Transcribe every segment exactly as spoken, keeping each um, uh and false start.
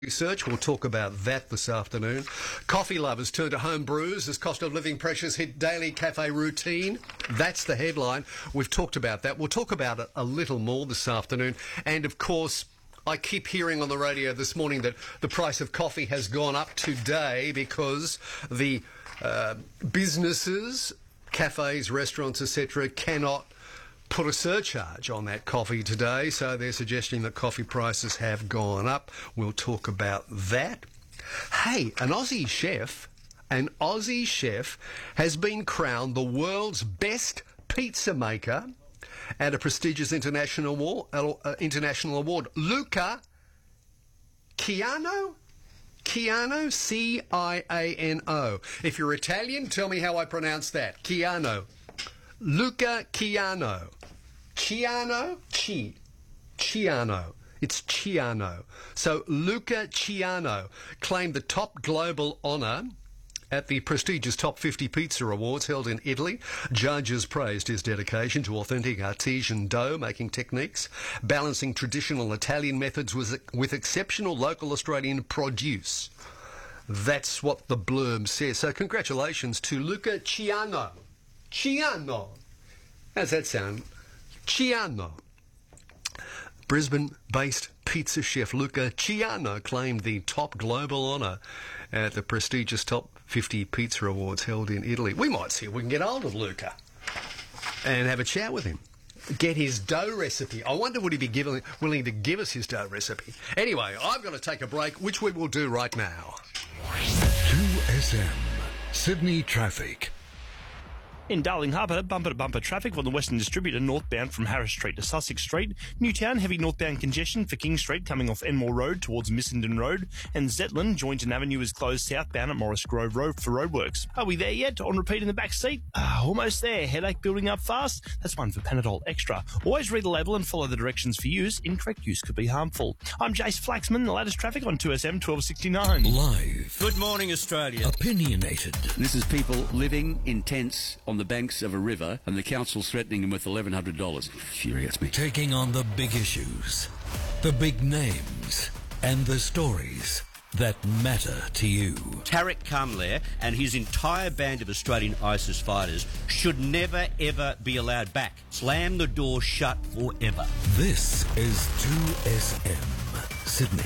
Research. We'll talk about that this afternoon. Coffee lovers turn to home brews as cost of living pressures hit daily cafe routine. That's the headline. We've talked about that. We'll talk about it a little more this afternoon. And of course, I keep hearing on the radio this morning that the price of coffee has gone up today because the uh, businesses, cafes, restaurants, et cetera, cannot put a surcharge on that coffee today, so they're suggesting that coffee prices have gone up. We'll talk about that. Hey, an Aussie chef, an Aussie chef has been crowned the world's best pizza maker at a prestigious international award. Uh, international award. Luca Ciano? Ciano? C I A N O. If you're Italian, tell me how I pronounce that. Ciano. Luca Ciano. Ciano? Ci. Ciano. It's Ciano. So Luca Ciano claimed the top global honour at the prestigious Top fifty Pizza Awards held in Italy. Judges praised his dedication to authentic artisan dough-making techniques, balancing traditional Italian methods with, with exceptional local Australian produce. That's what the blurb says. So congratulations to Luca Ciano. Ciano. How's that sound? Ciano. Brisbane-based pizza chef Luca Ciano claimed the top global honour at the prestigious Top fifty Pizza Awards held in Italy. We might see if we can get hold of Luca and have a chat with him. Get his dough recipe. I wonder would he be given, willing to give us his dough recipe. Anyway, I've got to take a break, which we will do right now. two S M, Sydney Traffic. In Darling Harbour, bumper-to-bumper traffic on the Western Distributor northbound from Harris Street to Sussex Street. Newtown, heavy northbound congestion for King Street coming off Enmore Road towards Missenden Road. And Zetland, Joynton Avenue is closed southbound at Morris Grove Road for roadworks. Are we there yet? On repeat in the back seat? Ah, almost there. Headache building up fast? That's one for Panadol Extra. Always read the label and follow the directions for use. Incorrect use could be harmful. I'm Jace Flaxman, the latest traffic on two S M twelve sixty-nine. Live. Good morning, Australia. Opinionated. This is people living in tents on the banks of a river and the council's threatening them with eleven hundred dollars. Infuriates me. Taking on the big issues, the big names, and the stories that matter to you. Tariq Kamler and his entire band of Australian ISIS fighters should never, ever be allowed back. Slam the door shut forever. This is two S M, Sydney.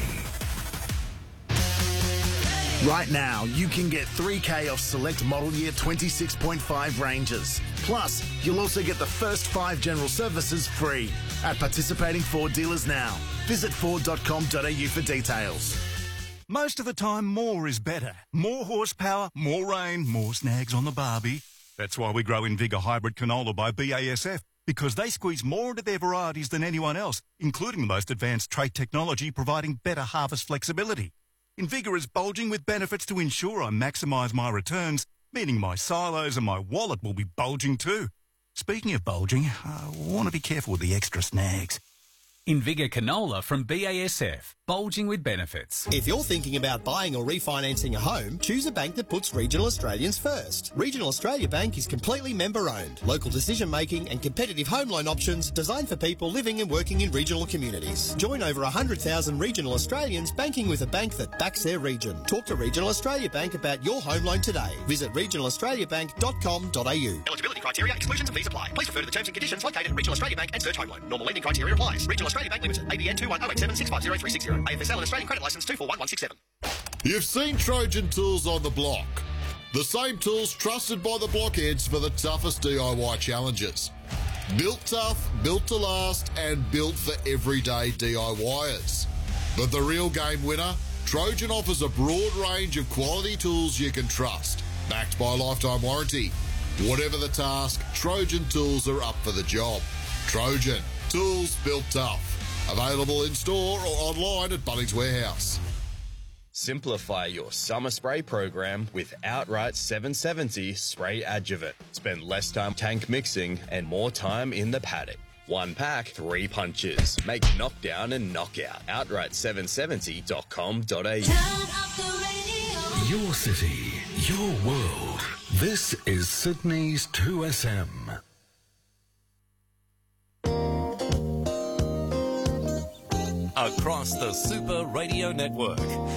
Right now, you can get three K off select model year twenty-six point five Rangers. Plus, you'll also get the first five general services free at participating Ford dealers now. Visit ford dot com dot a u for details. Most of the time, more is better. More horsepower, more rain, more snags on the barbie. That's why we grow Invigor Hybrid Canola by B A S F, because they squeeze more into their varieties than anyone else, including the most advanced trait technology providing better harvest flexibility. Invigor is bulging with benefits to ensure I maximise my returns, meaning my silos and my wallet will be bulging too. Speaking of bulging, I want to be careful with the extra snags. Invigor Canola from B A S F. Bulging with benefits. If you're thinking about buying or refinancing a home, choose a bank that puts regional Australians first. Regional Australia Bank is completely member-owned. Local decision-making and competitive home loan options designed for people living and working in regional communities. Join over one hundred thousand regional Australians banking with a bank that backs their region. Talk to Regional Australia Bank about your home loan today. Visit regional australia bank dot com dot a u. Eligibility criteria, exclusions and fees apply. Please refer to the terms and conditions located at Regional Australia Bank and search home loan. Normal lending criteria applies. Regional Australia Bank Limited. A B N two one zero eight seven six five zero three six zero. A F S L and Australian Credit Licence two four one one six seven. You've seen Trojan Tools on the block. The same tools trusted by the blockheads for the toughest D I Y challenges. Built tough, built to last, and built for everyday DIYers. But the real game winner? Trojan offers a broad range of quality tools you can trust, backed by a lifetime warranty. Whatever the task, Trojan Tools are up for the job. Trojan, tools built tough. Available in store or online at Bunnings Warehouse. Simplify your summer spray program with Outright seven seventy Spray Adjuvant. Spend less time tank mixing and more time in the paddock. One pack, three punches. Make knockdown and knockout. outright seven seventy dot com dot a u. Your city, your world. This is Sydney's two S M. across the Super Radio Network.